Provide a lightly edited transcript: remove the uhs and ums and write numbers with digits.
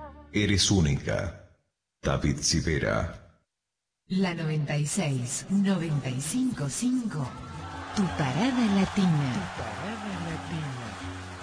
Eres única. David Sivera. La 96, 95.5. Tu parada latina. Tu parada latina.